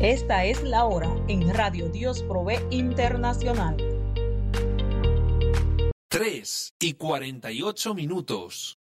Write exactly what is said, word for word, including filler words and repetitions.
Esta es la hora en Radio Dios Provee Internacional. tres y cuarenta y ocho minutos.